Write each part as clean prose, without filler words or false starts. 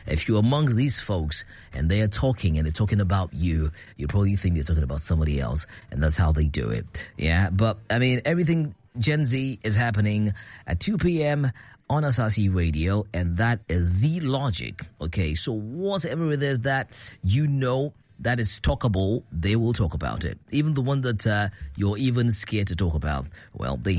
if you're amongst these folks and they're talking about you, you probably think they're talking about somebody else, and that's how they do it. Yeah, but I mean, everything Gen Z is happening at 2 p.m. on Asasi Radio, and that is the logic. Okay, so whatever it is that you know that is talkable, they will talk about it. Even the one that you're even scared to talk about, well, they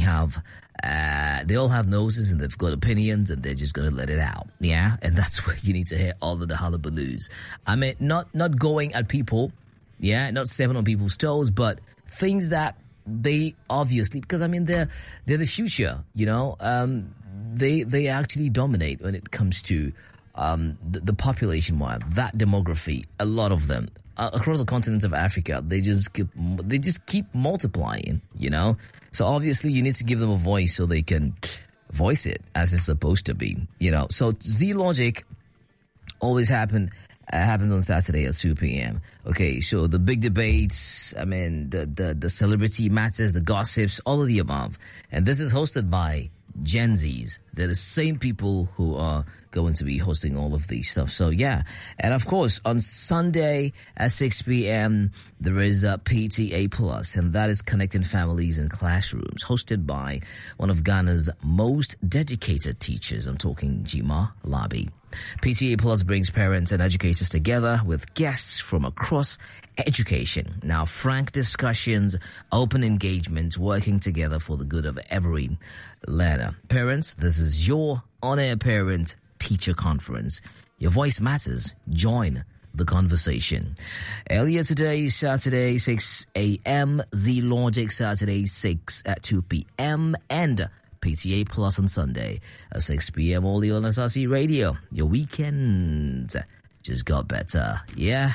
all have noses and they've got opinions, and they're just going to let it out. Yeah, and that's where you need to hear all of the hullabaloos. I mean, not going at people, yeah, not stepping on people's toes, but things that they obviously, because I mean they're the future, you know. They actually dominate when it comes to the population wise, that demography. A lot of them across the continent of Africa, they just keep multiplying, you know. So obviously you need to give them a voice so they can voice it as it's supposed to be, you know. So Z Logic always happens on Saturday at 2 p.m. Okay, so the big debates, I mean, the celebrity matters, the gossips, all of the above. And this is hosted by Gen Zs. They're the same people who are going to be hosting all of these stuff. So yeah. And of course, on Sunday at 6 p.m., there is a PTA Plus, and that is Connecting Families in Classrooms, hosted by one of Ghana's most dedicated teachers. I'm talking Jima Labi. PTA Plus brings parents and educators together with guests from across education. Now, frank discussions, open engagement, working together for the good of every learner. Parents, this is your on-air parent-teacher conference. Your voice matters. Join the conversation. Earlier today, Saturday, 6 a.m., Z Logic, Saturday, 6 at 2 p.m., and PTA Plus on Sunday at 6 p.m. only on Asasi Radio. Your weekend just got better. Yeah.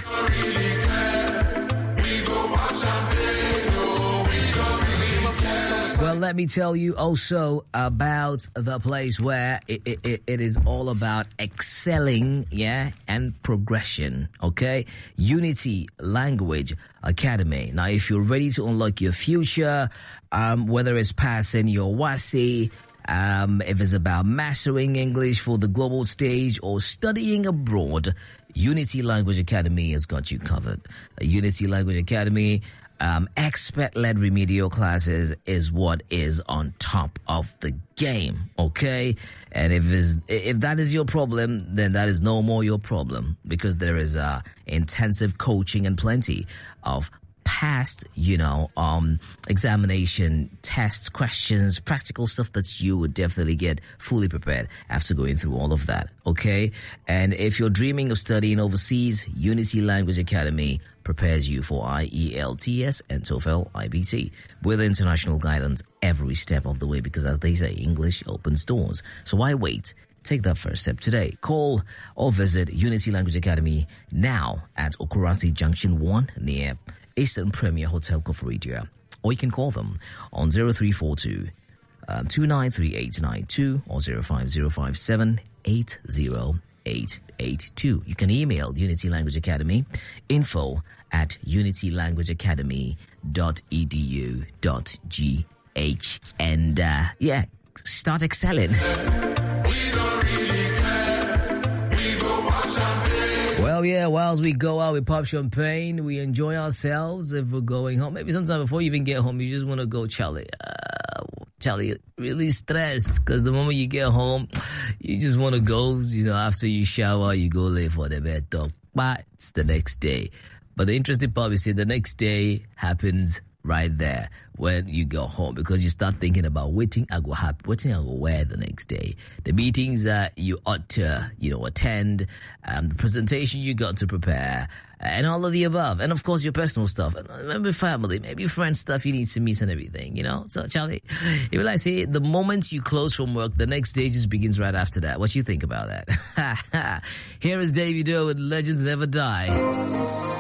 Well, let me tell you also about the place where it is all about excelling, yeah, and progression, okay? Unity Language Academy. Now, if you're ready to unlock your future, whether it's passing your WASSCE, if it's about mastering English for the global stage or studying abroad, Unity Language Academy has got you covered. Unity Language Academy, expert-led remedial classes is what is on top of the game, okay? And if that is your problem, then that is no more your problem, because there is intensive coaching and plenty of past, examination, tests, questions, practical stuff that you would definitely get fully prepared after going through all of that, okay? And if you're dreaming of studying overseas, Unity Language Academy prepares you for IELTS and TOEFL IBT with international guidance every step of the way, because as they say, English opens doors. So why wait? Take that first step today. Call or visit Unity Language Academy now at Okurasi Junction 1 near Eastern Premier Hotel Koforidua, or you can call them on 0342 293892 or 05057 80882. You can email Unity Language Academy info at unitylanguageacademy.edu.gh, and start excelling. Well, yeah, whilst we go out, we pop champagne, we enjoy ourselves. If we're going home, maybe sometime before you even get home, you just want to go, Charlie, really stressed, because the moment you get home, you just want to go, after you shower, you go lay for the bed talk. But it's the next day. But the interesting part is the next day happens right there when you go home, because you start thinking about what I go wear the next day, the meetings that you ought to attend, the presentation you got to prepare, and all of the above, and of course your personal stuff, and maybe family, maybe friends stuff you need to meet and everything, So Charlie, if you say the moment you close from work, the next day just begins right after that. What you think about that? Here is Davido with Legends Never Die.